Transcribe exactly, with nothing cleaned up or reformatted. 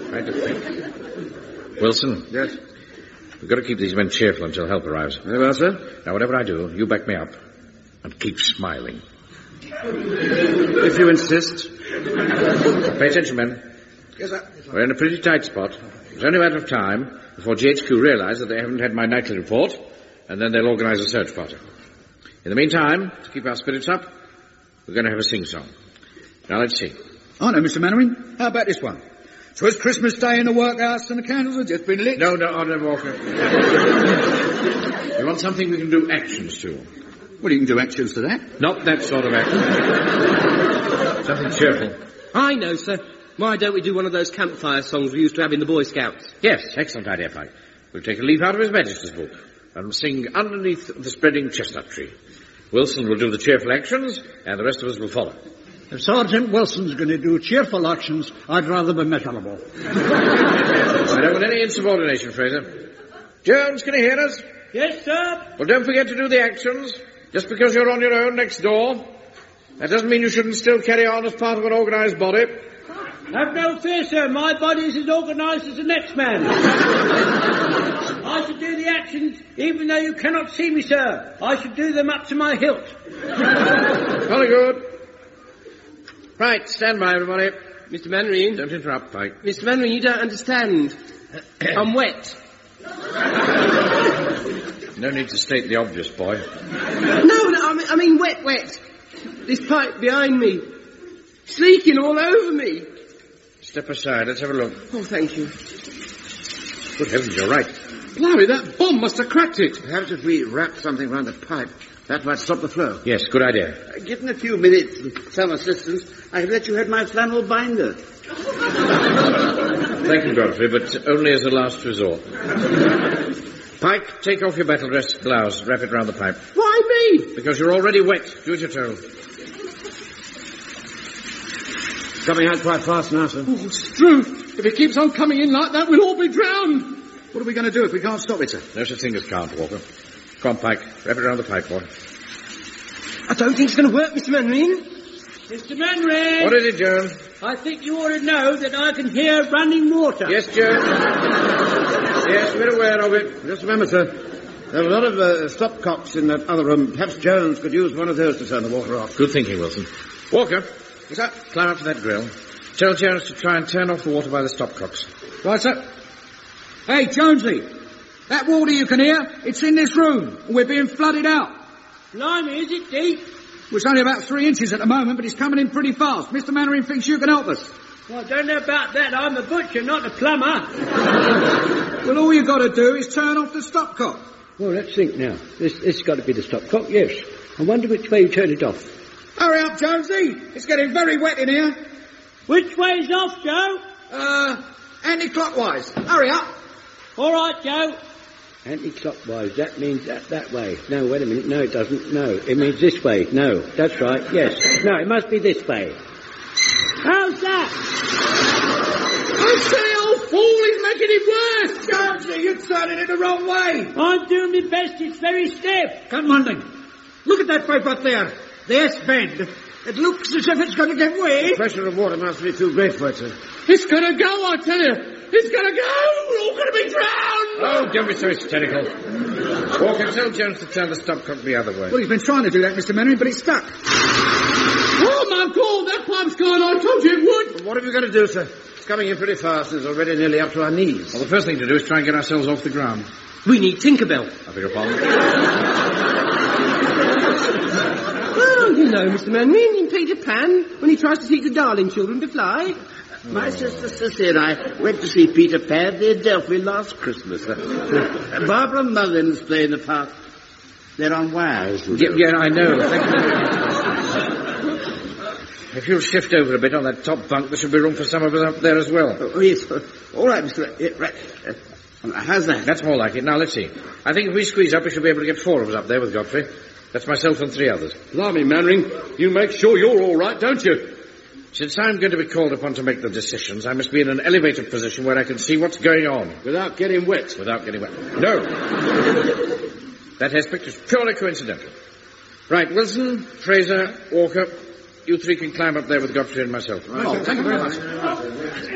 Trying to think. Wilson. Yes? We've got to keep these men cheerful until help arrives. Very well, sir. Now, whatever I do, you back me up. And keep smiling. If you insist. Pay attention, men. Yes, sir. We're in a pretty tight spot. It's only a matter of time before G H Q realise that they haven't had my nightly report, and then they'll organise a search party. In the meantime, to keep our spirits up, we're going to have a sing-song. Now, let's see. Oh, no, Mister Mannering. How about this one? 'Twas Christmas Day in the workhouse and the candles had just been lit. No, no, Arnold Walker. You want something we can do actions to? Well, you can do actions to that. Not that sort of action. Something cheerful. I know, sir. Why don't we do one of those campfire songs we used to have in the Boy Scouts? Yes, excellent idea, Pike. We'll take a leaf out of His Majesty's book and sing Underneath the Spreading Chestnut Tree. Wilson will do the cheerful actions, and the rest of us will follow. If Sergeant Wilson's going to do cheerful actions, I'd rather be miserable. I don't want any insubordination, Fraser. Jones, can you hear us? Yes, sir. Well, don't forget to do the actions. Just because you're on your own next door, that doesn't mean you shouldn't still carry on as part of an organised body. Have no fear, sir. My body's as organised as the next man. I should do the actions even though you cannot see me, sir. I should do them up to my hilt. Very good. Right, stand by, everybody. Mister Mannering. Don't interrupt, Pike. Mister Mannering, you don't understand. I'm wet. No need to state the obvious, boy. No, no I, mean, I mean wet, wet. This pipe behind me. It's leaking all over me. Step aside, let's have a look. Oh, thank you. Good heavens, you're right. Blimey, that bomb must have cracked it. Perhaps if we wrap something round the pipe, that might stop the flow. Yes, good idea. Uh, given a few minutes and some assistance, I can let you have my flannel binder. Thank you, Godfrey, but only as a last resort. Pike, take off your battle dress blouse, wrap it round the pipe. Why me? Because you're already wet. Do as you're told. Coming out quite fast now, sir. Oh, Struth, if it keeps on coming in like that, we'll all be drowned. What are we going to do if we can't stop it, sir? No such thing as can't, Walker. Come on, Pike, wrap it round the pipe, boy. I don't think it's going to work, Mister Mannering. Mister Mannering! What is it, Jones? I think you ought to know that I can hear running water. Yes, Jones. Yes, we're aware of it. Just remember, sir, there are a lot of uh, stopcocks in that other room. Perhaps Jones could use one of those to turn the water off. Good thinking, Wilson. Walker, Yes, sir. climb up to that grill. Tell Jones to try and turn off the water by the stopcocks. Right, sir. Hey, Jonesy, that water you can hear, it's in this room. We're being flooded out. Blimey, is it deep? Well, it's only about three inches at the moment, but it's coming in pretty fast. Mister Mannering thinks you can help us. Well, I don't know about that. I'm a butcher, not a plumber. Well, all you've got to do is turn off the stopcock. Well, let's think now. This, this has got to be the stopcock, yes. I wonder which way you turn it off. Hurry up, Jonesy. It's getting very wet in here. Which way's off, Joe? Uh, anti-clockwise. Hurry up. All right, Joe. Anti-clockwise, that means that, that way. No, wait a minute. No, it doesn't. No, it means this way. No, that's right. Yes. No, it must be this way. How's that? I say, old fool, he's making it worse. Jonesy, you're turning it the wrong way. I'm doing my best. It's very stiff. Come on, then. Look at that pipe up there. The S-bend. It looks as if it's going to give way. The pressure of water must be too great for it, sir. It's going to go, I tell you. It's going to go. We're all going to be drowned. Oh, don't be so hysterical. Walker, tell Jones to turn the stopcock the other way. Well, he's been trying to do that, Mister Mannering, but it's stuck. Oh, my God, that pipe's gone. I told you it would. Well, what have you got to do, sir? It's coming in pretty fast and it's already nearly up to our knees. Well, the first thing to do is try and get ourselves off the ground. We need Tinkerbell. I beg your pardon. Oh, you know, Mister Mannering, in Peter Pan, when he tries to teach the Darling children to fly. My sister Sissy and I went to see Peter Pan at the Adelphi last Christmas. Uh, Barbara Mullins playing the part. They're on wires. Yeah, yeah, I know. If you'll shift over a bit on that top bunk, there should be room for some of us up there as well. Oh, yes. All right, Mister Yeah, right. Uh, how's that? That's more like it. Now, let's see. I think if we squeeze up, we should be able to get four of us up there with Godfrey. That's myself and three others. Blimey, Mannering, you make sure you're all right, don't you? Since I'm going to be called upon to make the decisions, I must be in an elevated position where I can see what's going on. Without getting wet. Without getting wet. No. That aspect is purely coincidental. Right, Wilson, Fraser, Walker, you three can climb up there with Godfrey and myself. Oh, thank you very much.